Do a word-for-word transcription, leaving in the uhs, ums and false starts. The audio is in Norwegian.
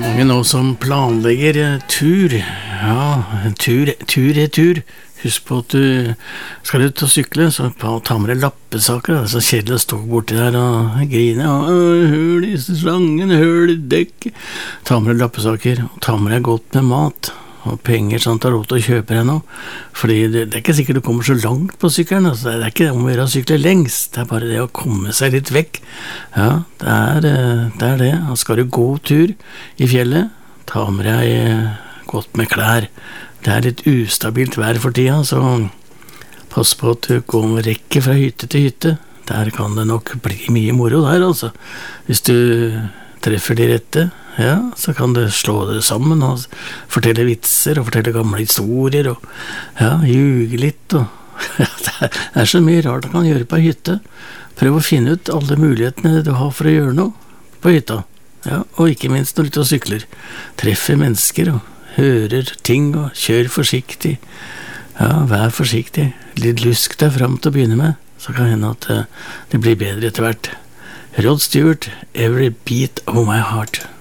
Mange nå som planlegger eh, tur, ja, tur, tur er tur. Husk på at du skal ut og sykle, så ta med deg lappesaker. Det er så kjedelig å stå borti der og grine. Og, høl i slangen, høl i dekk. Ta med deg lappesaker, og ta med deg godt med mat. Og penger sånn at du har råd til å kjøpe deg nå. Fordi det, det er ikke sikkert du kommer så langt på sykkelen. Altså. Det er ikke om å gjøre å sykle lengst. Det er bare det å komme seg litt vekk. Ja, det er det. Er det. Og skal du gå tur i fjellet, ta med deg godt med klær. Det er litt ustabilt vær for tida, så pass på at du går med rekke fra hytte til hytte. Der kan det nok bli mye moro der, altså. Hvis du treffer de rette, ja, så kan du slå det sammen og fortelle vitser og fortelle gamle historier og ja, ljuge litt og ja, det er så mye rart du kan gjøre på hytte. Prøv å finne ut alle mulighetene du har for å gjøre noe på hytta. Ja, og ikke minst når du er ute og sykler. Treffer mennesker og hører ting og kjør forsiktig. Ja, vær forsiktig. Litt lusk deg fram til å begynne med, så kan det hende at det blir bedre etter hvert. Rod Stewart, Every Beat of My Heart.